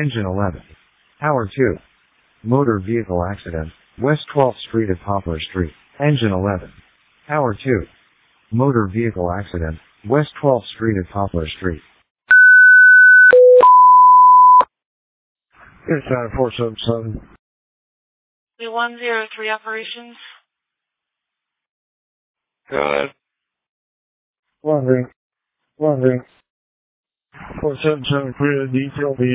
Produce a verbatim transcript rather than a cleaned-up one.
Engine eleven. Hour two. Motor vehicle accident, West twelfth Street at Poplar Street. Engine eleven. Hour two. Motor vehicle accident, West twelfth Street at Poplar Street. It's nine four seven seven. one zero three operations. Go ahead. Wondering. Wondering. four seven seven, create a detail.